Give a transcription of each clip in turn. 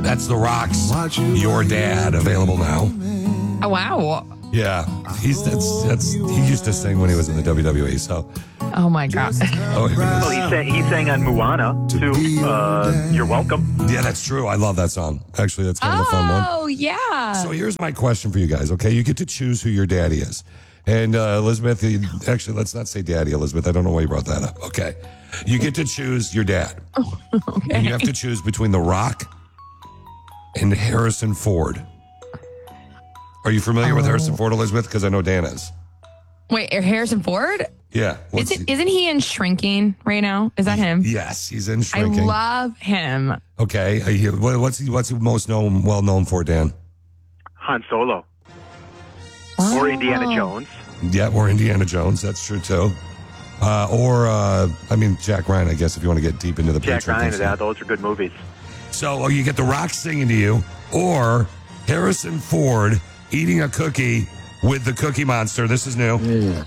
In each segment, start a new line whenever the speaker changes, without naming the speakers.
That's The Rock's Your Dad, available now.
Oh, wow.
Yeah, he used to sing when he was in the WWE. So,
Oh, my God.
oh, here it is.
Well, he sang on Moana, too. You're welcome.
Yeah, that's true. I love that song. Actually, that's kind of a fun one.
Oh, yeah.
So here's my question for you guys. Okay, you get to choose who your daddy is, and Elizabeth. Actually, let's not say daddy, Elizabeth. I don't know why you brought that up. Okay, you get to choose your dad, and you have to choose between The Rock and Harrison Ford. Are you familiar with Harrison Ford, Elizabeth? Because I know Dan is.
Wait, Harrison Ford?
Yeah.
Isn't he in Shrinking right now? Is that him?
Yes, he's in Shrinking.
I love him.
Okay. What's he most well known for, Dan?
Han Solo.
Oh.
Or Indiana Jones.
Yeah, or Indiana Jones. That's true, too. Jack Ryan, I guess, if you want to get deep into the
Jack
Patriot
Ryan,
thing.
yeah, those are good movies.
So you get The Rock singing to you, or Harrison Ford eating a cookie with the Cookie Monster. This is new.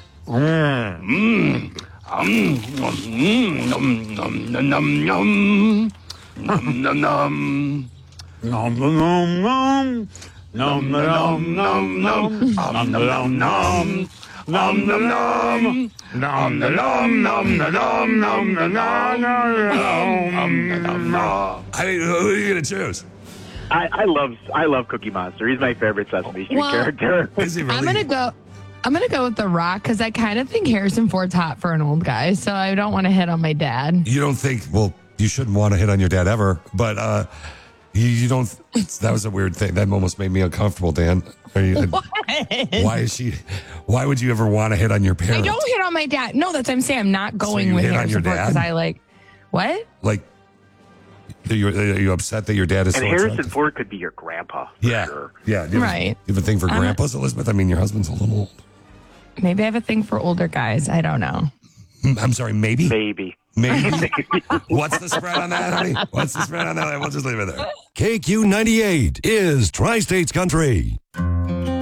I mean, who are you going to choose?
I love Cookie Monster. He's my favorite Sesame Street
Well,
character.
Is he really?
I'm gonna go with The Rock because I kind of think Harrison Ford's hot for an old guy, so I don't want to hit on my dad.
You don't think, well, you shouldn't want to hit on your dad ever, but you don't, that was a weird thing. That almost made me uncomfortable, Dan.
What?
Why would you ever want to hit on your parents?
I don't hit on my dad. No, that's what I'm saying. I'm not going
you
with
hit on
Harrison
your
Ford because
dad?
I like, what?
Like, are you upset that your dad is
And
so
Harrison
attractive?
Ford could be your grandpa. For
Yeah.
Sure.
Yeah. Do you have a-
Right.
you have a thing for grandpas, Elizabeth? I mean, your husband's a little old.
Maybe I have a thing for older guys. I don't know.
I'm sorry, maybe?
Maybe.
Maybe. What's the spread on that, honey? What's the spread on that? We'll just leave it there.
KQ98 is Tri-States Country.